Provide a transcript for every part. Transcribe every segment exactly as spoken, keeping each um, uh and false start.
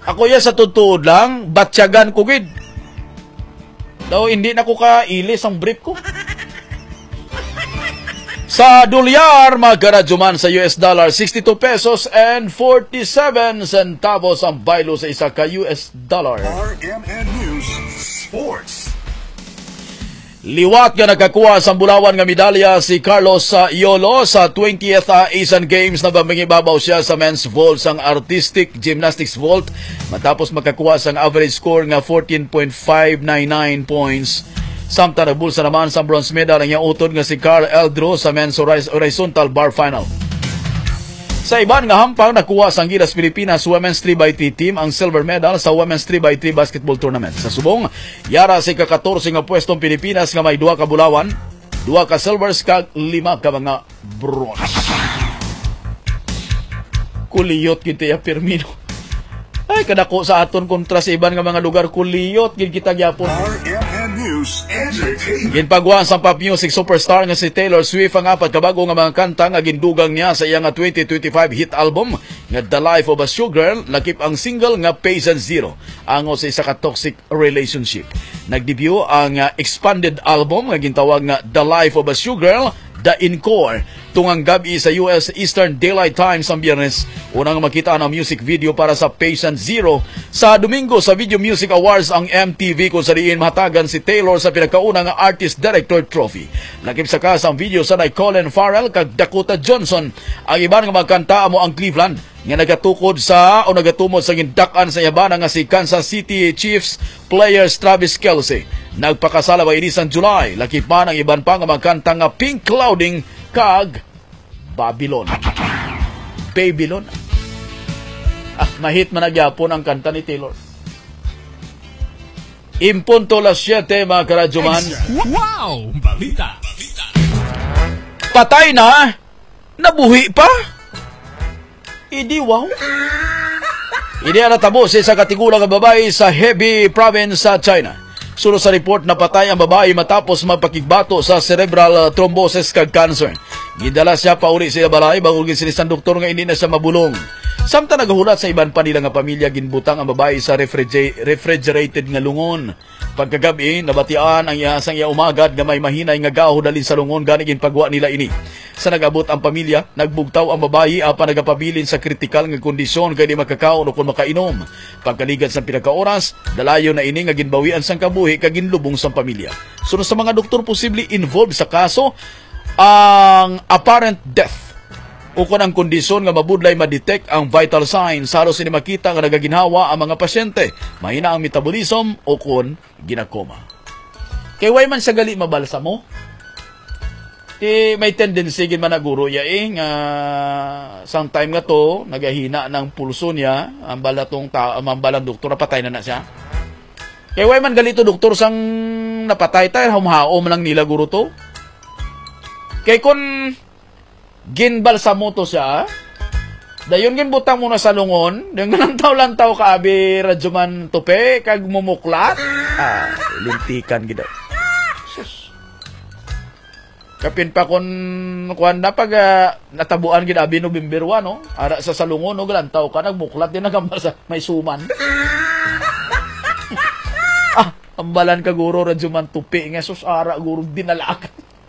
Ako ya sa tutuod lang, batsyagan ko gid. Daw hindi na ko kailis ang brief ko. Sa dolyar, magkaradyoman sa U S dollar, sixty-two pesos and forty-seven centavos ang baylo sa isa ka U S dollar. R M N News Sports. Liwat nga nakakuha sa Bulawan nga medalya si Carlos uh, Yolo sa twentieth uh, Asian Games na bamingibabaw siya sa men's vault sang artistic gymnastics vault matapos makakuha sang average score nga fourteen point five nine nine points. Samtang nagbulsa naman sa bronze medal ang iyang utod nga si Carl Eldro sa men's horizontal bar final. Sa iban nga hampang, nakuha sang Gilas Pilipinas Women's three by three team ang silver medal sa Women's three by three basketball tournament. Sa subong, yara si ka-fourteen nga pwestong Pilipinas nga may duha ka bulawan, duha ka silvers kag lima ka mga bronze. Kuliyot kita ya Firmino. Ay, kadako sa aton kontra sa iban nga mga lugar, kuliyot gid kita gyapon. R M N News Entertainment. Ginpagwa sa pop music superstar nga si Taylor Swift ang apat kabago nga mga kanta nga gindugang niya sa iyang twenty twenty-five hit album nga The Life of a Showgirl, lakip ang single nga Patient Zero ango sa isa ka toxic relationship. Nagdebut ang uh, expanded album nga gintawag nga The Life of a Showgirl, The Encore, tungang gabi sa U S Eastern Daylight Time sa Biyernes. Unang makita ang music video para sa Patient Zero. Sa Domingo sa Video Music Awards ang M T V kung sariin mahatagan si Taylor sa pinakaunang Artist Director Trophy. Lakip sa kas ang video sa nay Colin Farrell kag Dakota Johnson. Ang iban nga magkanta amo ang Cleveland nga nagatukod sa o nagatumod sa gindak-an sa yabana nga si Kansas City Chiefs players Travis Kelce. Nagpakasala ba ini sa July. Lakip pa ang iban pa nga magkanta nga Pink Clouding kag Babylon. Babylon. Ah, mahit man nagyapon ang kanta ni Taylor. Impunto las siete mga karadyoman. Wow! Balita! Patay na? Nabuhi pa? Idi wow. Idi ang natabo sa isa katigulang babae sa Hebei province sa China. Sunod sa report na patay ang babae matapos magpakigbato sa cerebral thrombosis kag cancer. Gidala siya pauli sa balay bago ginsilis ng doktor nga hindi na siya mabulong. Samtang nagahulat sa iban pa nila nga pamilya, ginbutang ang babae sa refriger- refrigerated nga lungon. Pagkagabi, nabatian ang iyasang iya umagad nga may mahinay nga gaho dalin sa lungon gani ginpagwa nila ini. Sa nagabot ang pamilya, nagbugtaw ang babae apan nagapabilin sa kritikal nga kondisyon kay di makakaon o kung makainom. Pagkaligad sa pinakaoras, dalayo na ini nga ginbawian sang kabuhi kag ginlubong sa pamilya. Sunod sa mga doktor posible involved sa kaso, ang apparent death o kung ang kondisyon nga mabudlay ma-detect ang vital signs halos ini makita nga nagaginhawa ang mga pasyente, mahina ang metabolism o kung ginakoma. Kay way man sa gali mabalsa mo, ti may tendency gin man naguro ya eh nga sang time nga to nagahina ng pulso niya ang balatong ta ang balang doktor patay na na siya. Kay way man galito doktor sang napatay tay humhaom lang nila guro to. Kay kun ginbalsa mo to siya, dayon ginbutang mo na sa lungon, dayon lantaw-lantaw ka abi radyoman tupe, kag mumuklat, ah, lintikan gida. Sus. Kapin pa kon kuan na pag uh, natabuan gid abi November one, no? Ara sa salungon no lantaw ka nagmuklat din nagamasa may suman. Ah, ambalan ka guro radyoman tupe nga sus ara guro dinalakan.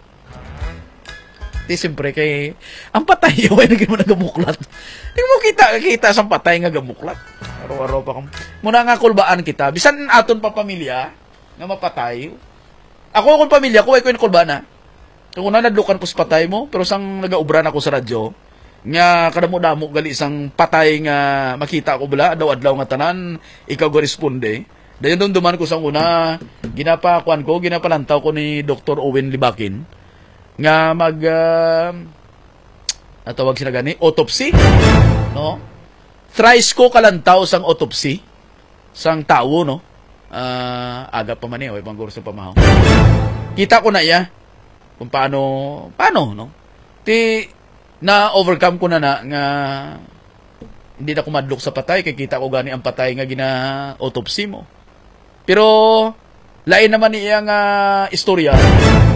Di siyempre kay ang patay yun ay naging mo nagamuklat. Hindi mo kita kita sa patay nga gamuklat. Araw-araw pa kang muna nga kulbaan kita. Bisan aton pa pamilya nga mapatay. Ako akong pamilya ko ay ko yung kulbaan na. Kung nanadlukan ko sa patay mo, pero sang nagaubran ako sa radyo, nga kadamo-damo gali isang patay nga makita ko bala, daw-adlaw nga tanan, ikaw go responde. Dayon doon duman ko sa una, ginapakuan ko, ginapalantaw ko ni Doctor Owen Libakin, nga mag uh, natawag sila gani autopsy, no? Thrice ko kalantaw sang autopsy sang tao, no? Uh, aga pa man eh, way pangguro sa pamahaw. Kita ko na iya kung paano paano, no? Ti na overcome ko na na nga hindi na kumadlok sa patay kay kita ko gani ang patay nga gina autopsy mo. Pero lain naman iya nga istorya.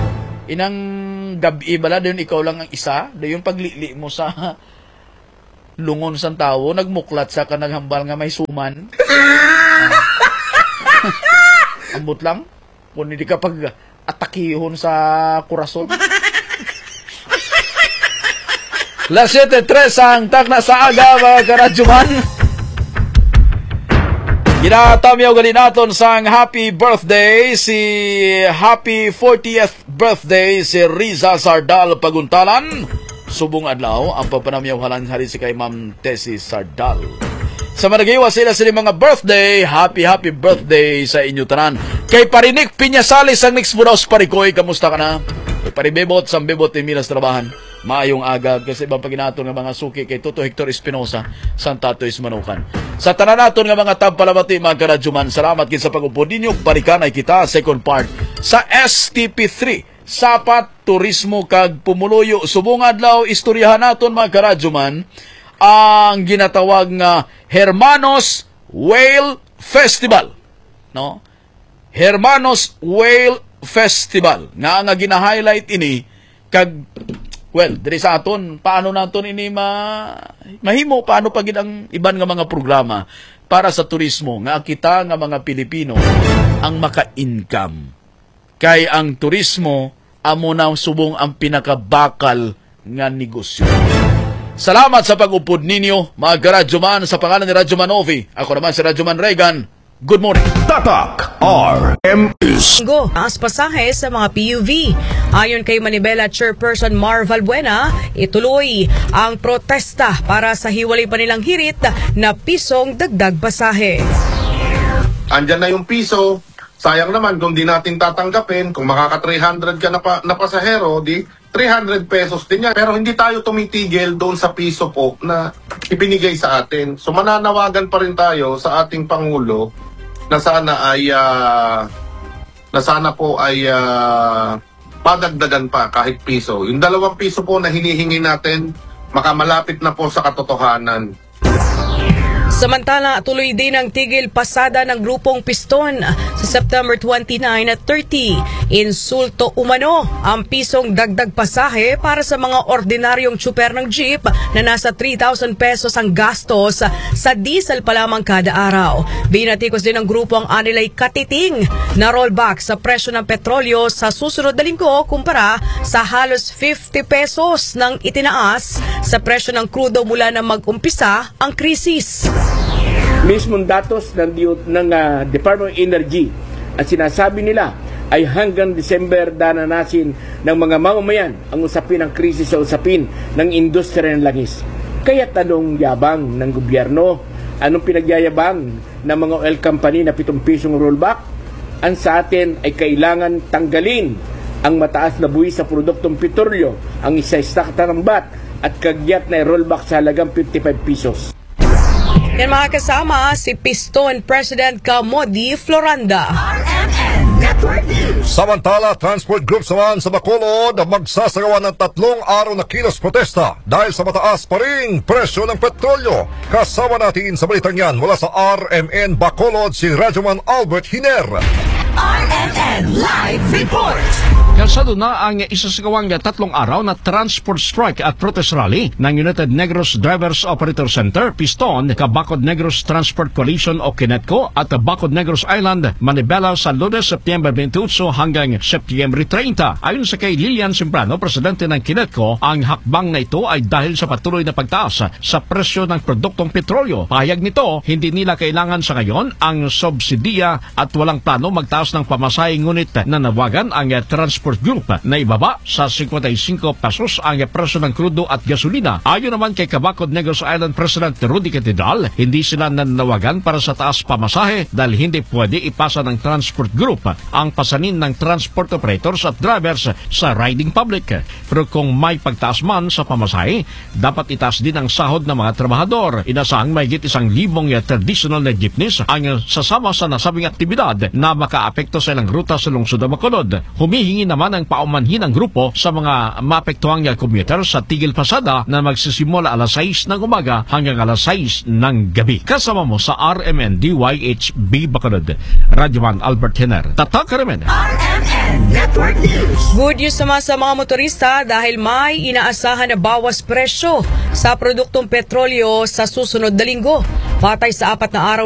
Inang gabi bala, dayon ikaw lang ang isa, dayon paglili mo sa lungon sang tao, nagmuklat sa kanang hambal nga may suman. Ambot lang, kung hindi ka pag atakihon sa kurason. Las siete tres ang takna sa aga, mga karadyoman. Ginatamyaw gali naton sang happy birthday si happy fortieth birthday si Riza Sardal Paguntalan. Subong adlaw ang papanamyaw halan hari si kay Ma'am Tessie Sardal. Sa managiwa sila sila mga birthday, happy happy birthday sa inyo tanan. Kay Parinik Piñasales ang next Budaos Parikoy, kamusta ka na? Kay Paribebot, Sambebot ni Milas Trabahan. Maayong agad kasi ibang paginaton ng mga suki kay Toto Hector Espinosa, Santa Toys Manukan. Sa tanan naton nga mga tabpalamati mga karadyoman, salamat kin sa pag-upod ninyo. Balikan ay kita second part sa S T P three, Sapat Turismo kag Pumuluyo. Subong adlaw istoryahan naton mga karadyoman ang ginatawag nga Hermanos Whale Festival, no? Hermanos Whale Festival nga nga gina-highlight ini kag well, diri sa aton, paano naton ini ma mahimo paano pa gid ang iban nga mga programa para sa turismo nga kita nga mga Pilipino ang maka-income. Kay ang turismo amo na subong ang pinakabakal nga negosyo. Salamat sa pag-upod ninyo, mga karadyoman, sa pangalan ni Radyoman Ovi. Ako naman si Radyoman Reagan. Good morning. Tatak R M S. Go, as pasahe sa mga P U V. Ayon kay Manibela Chairperson Mar Valbuena, ituloy ang protesta para sa hiwalay pa nilang hirit na pisong dagdag pasahe. Andyan na yung piso. Sayang naman kung di natin tatanggapin, kung makaka three hundred ka na, pa, na pasahero, di three hundred pesos din yan. Pero hindi tayo tumitigil doon sa piso po na ibinigay sa atin. So mananawagan pa rin tayo sa ating Pangulo na sana ay uh, na sana po ay uh, padagdagan pa kahit piso. Yung dalawang piso po na hinihingi natin, makamalapit na po sa katotohanan. Samantala, tuloy din ang tigil pasada ng grupong Piston sa September twenty-nine at thirty. Insulto umano ang pisong dagdag pasahe para sa mga ordinaryong tsuper ng jeep na nasa three thousand pesos ang gastos sa diesel pa lamang kada araw. Binatikos din ng grupo ang anilay katiting na rollback sa presyo ng petrolyo sa susunod na linggo kumpara sa halos fifty pesos ng itinaas sa presyo ng krudo mula na mag-umpisa ang krisis. Mismong datos ng, ng uh, Department of Energy at sinasabi nila ay hanggang December dananasin ng mga mamamayan ang usapin ng krisis sa usapin ng industriya ng langis. Kaya tanong yabang ng gobyerno, anong pinagyayabang ng mga oil company na pitong pisong rollback? Ang sa atin ay kailangan tanggalin ang mataas na buwis sa produktong petrolyo, ang isa-istak tarambat at kagyat na rollback sa halagang fifty-five pesos. Yan mga kasama, si Piston President Camodi Floranda. Samantala, Transport Group naman sa Bacolod magsasagawa ng tatlong araw na kilos protesta dahil sa mataas pa ring presyo ng petrolyo. Kasama natin sa balitang yan mula sa R M N Bacolod si Radyoman Albert Hiner. R M N Live Report. Kalsado na ang isasagawang tatlong araw na transport strike at protest rally ng United Negros Drivers Operator Center, Piston, Bacod Negros Transport Coalition o Kinetco at Bacod Negros Island, Manibela sa Lunes, September twenty-eight hanggang September thirty. Ayon sa kay Lilian Simbrano, presidente ng Kinetco, ang hakbang na ito ay dahil sa patuloy na pagtaas sa presyo ng produktong petrolyo. Pahayag nito, hindi nila kailangan sa ngayon ang subsidiya at walang plano magtaas ng pamasahe, ngunit nanawagan ang transport Group na ibaba sa fifty-five pesos ang presyo ng krudo at gasolina. Ayon naman kay Bacod Negros Island President Rudy Catedral, hindi sila nananawagan para sa taas pamasahe dahil hindi pwede ipasa ng Transport Group ang pasanin ng transport operators at drivers sa riding public. Pero kung may pagtaas man sa pamasahe, dapat itaas din ang sahod ng mga trabahador. Inasahang mahigit isang libong traditional na jeepneys ang sasama sa nasabing aktibidad na makaapekto sa ilang ruta sa lungsod ng Bacolod. Humihingi naman ang paumanhin ng grupo sa mga maapektuhang commuter sa tigil pasada na magsisimula alas sais ng umaga hanggang alas sais ng gabi. Kasama mo sa R M N D Y H B Bacolod, Radyoman Albert Hiner. Tatak R M N. R M N N Network News. Good news naman sa mga motorista dahil may inaasahan na bawas presyo sa produktong petrolyo sa susunod na linggo. Patay sa apat na araw